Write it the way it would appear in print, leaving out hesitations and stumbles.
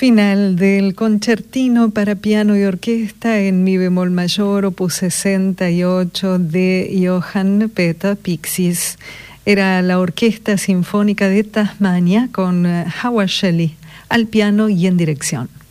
Final del concertino para piano y orquesta en mi bemol mayor, opus 68 de Johann Peter Pixis. Era la Orquesta Sinfónica de Tasmania con Howard Shelley al piano y en dirección.